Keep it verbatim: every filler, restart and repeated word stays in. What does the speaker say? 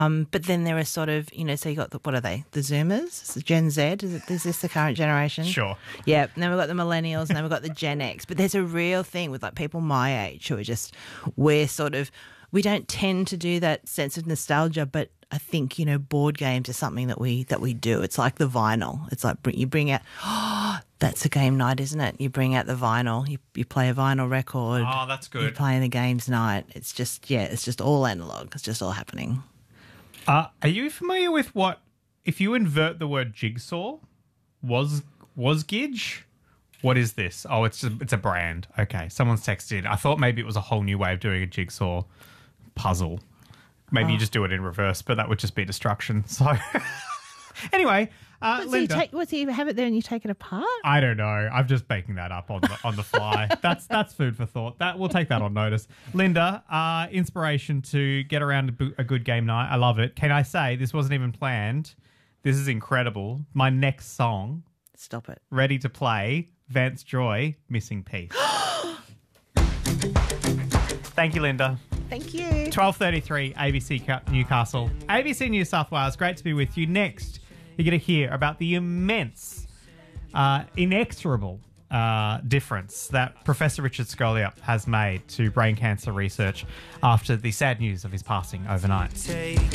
Um, but then there are sort of, you know, so you got the, what are they? The Zoomers? Is it Gen Z? Is, it, is this the current generation? Sure. Yeah. And then we've got the millennials and then we've got the Gen X. But there's a real thing with like people my age who are just, we're sort of, we don't tend to do that sense of nostalgia, but I think, you know, board games are something that we that we do. It's like the vinyl. It's like you bring out, oh, that's a game night, isn't it? You bring out the vinyl. You, you play a vinyl record. Oh, that's good. You're playing the games night. It's just, yeah, it's just all analog. It's just all happening. Uh, are you familiar with what, if you invert the word jigsaw, was was Gidge? What is this? Oh, it's just, it's a brand. Okay, someone's texted in. I thought maybe it was a whole new way of doing a jigsaw puzzle. Maybe oh. you just do it in reverse, but that would just be destruction. So anyway, uh, what's Linda. So you take, what's so you have it there and you take it apart? I don't know. I'm just making that up on the, on the fly. that's that's food for thought. That we'll take that on notice. Linda, uh, inspiration to get around a, bo- a good game night. I love it. Can I say this wasn't even planned? This is incredible. My next song. Stop it. Ready to play. Vance Joy, Missing Piece. Thank you, Linda. Thank you. twelve thirty-three, A B C Newcastle. A B C New South Wales, great to be with you. Next, you're going to hear about the immense, uh, inexorable uh, difference that Professor Richard Scolia has made to brain cancer research after the sad news of his passing overnight.